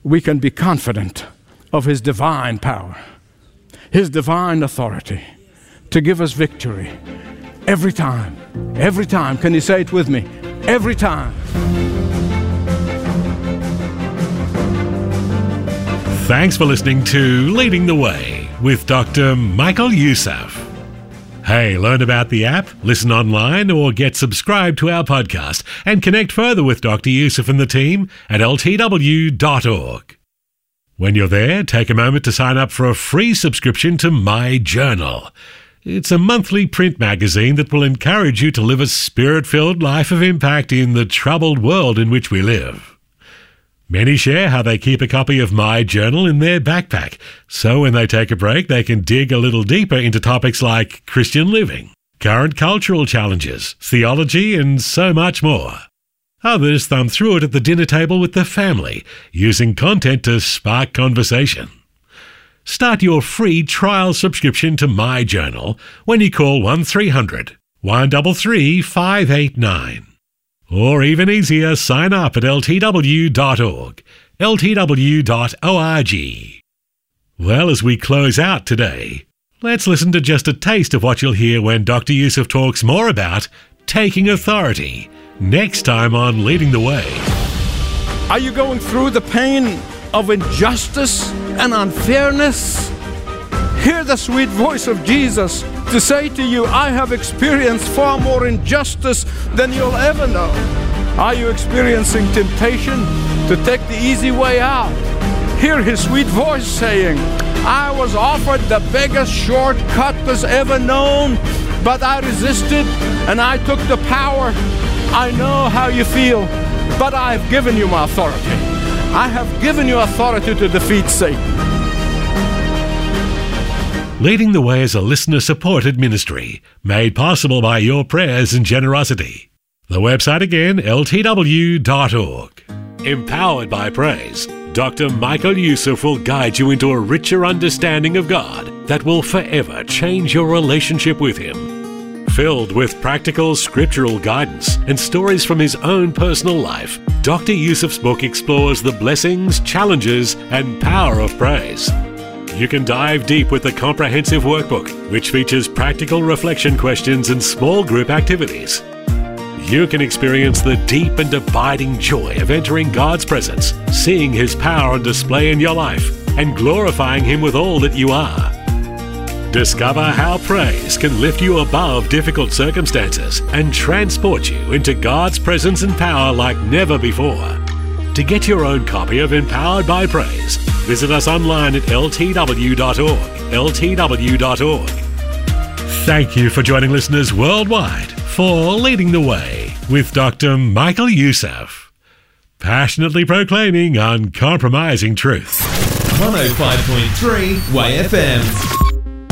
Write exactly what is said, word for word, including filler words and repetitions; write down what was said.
we can be confident of His divine power, His divine authority to give us victory every time. Every time. Can you say it with me? Every time. Thanks for listening to Leading the Way with Doctor Michael Youssef. Hey, learn about the app, listen online, or get subscribed to our podcast and connect further with Doctor Youssef and the team at L T W dot org. When you're there, take a moment to sign up for a free subscription to My Journal. It's a monthly print magazine that will encourage you to live a spirit-filled life of impact in the troubled world in which we live. Many share how they keep a copy of My Journal in their backpack, so when they take a break, they can dig a little deeper into topics like Christian living, current cultural challenges, theology, and so much more. Others thumb through it at the dinner table with the family, using content to spark conversation. Start your free trial subscription to My Journal when you call one three hundred, one three three, five eight nine. Or even easier, sign up at L T W dot org, L T W dot org. Well, as we close out today, let's listen to just a taste of what you'll hear when Doctor Youssef talks more about taking authority, next time on Leading the Way. Are you going through the pain of injustice and unfairness? Hear the sweet voice of Jesus to say to you, I have experienced far more injustice than you'll ever know. Are you experiencing temptation to take the easy way out? Hear His sweet voice saying, I was offered the biggest shortcut that's ever known, but I resisted and I took the power. I know how you feel, but I've given you my authority. I have given you authority to defeat Satan. Leading the Way is a listener-supported ministry, made possible by your prayers and generosity. The website again, L T W dot org. Empowered by praise, Doctor Michael Youssef will guide you into a richer understanding of God that will forever change your relationship with Him. Filled with practical scriptural guidance and stories from his own personal life, Doctor Youssef's book explores the blessings, challenges, and power of praise. You can dive deep with the comprehensive workbook, which features practical reflection questions and small group activities. You can experience the deep and abiding joy of entering God's presence, seeing His power on display in your life, and glorifying Him with all that you are. Discover how praise can lift you above difficult circumstances and transport you into God's presence and power like never before. To get your own copy of Empowered by Praise, visit us online at L T W dot org, L T W dot org. Thank you for joining listeners worldwide for Leading the Way with Doctor Michael Youssef, passionately proclaiming uncompromising truth. one oh five point three Way F M.